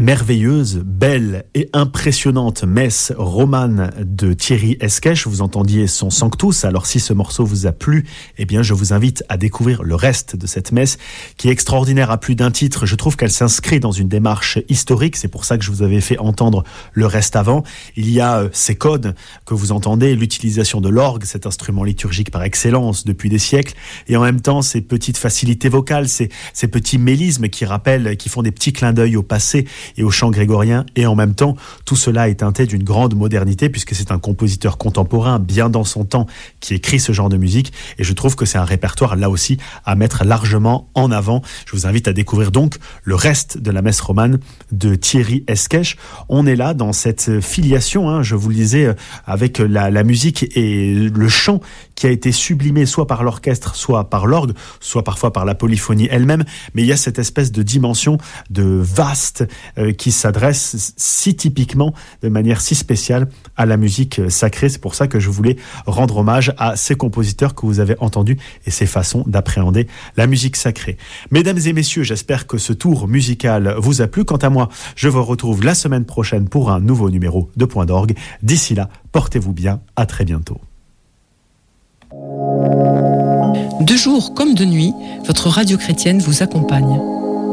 merveilleuse, belle et impressionnante messe romane de Thierry Esquèche. Vous entendiez son Sanctus. Alors si ce morceau vous a plu, eh bien je vous invite à découvrir le reste de cette messe qui est extraordinaire à plus d'un titre. Je trouve qu'elle s'inscrit dans une démarche historique. C'est pour ça que je vous avais fait entendre le reste avant. Il y a ces codes que vous entendez, l'utilisation de l'orgue, cet instrument liturgique par excellence depuis des siècles, et en même temps ces petites facilités vocales, ces petits mélismes qui rappellent, qui font des petits clins d'œil au passé et au chant grégorien, et en même temps tout cela est teinté d'une grande modernité puisque c'est un compositeur contemporain bien dans son temps qui écrit ce genre de musique, et je trouve que c'est un répertoire là aussi à mettre largement en avant. Je vous invite à découvrir donc le reste de la messe romane de Thierry Esquèche. On est là dans cette filiation, je vous le disais, avec la musique et le chant qui a été sublimé soit par l'orchestre, soit par l'orgue, soit parfois par la polyphonie elle-même, mais il y a cette espèce de dimension de vaste qui s'adresse si typiquement, de manière si spéciale à la musique sacrée. C'est pour ça que je voulais rendre hommage à ces compositeurs que vous avez entendus et ces façons d'appréhender la musique sacrée. Mesdames et messieurs, j'espère que ce tour musical vous a plu. Quant à moi, je vous retrouve la semaine prochaine pour un nouveau numéro de Point d'Orgue. D'ici là, portez-vous bien, à très bientôt. De jour comme de nuit, votre radio chrétienne vous accompagne.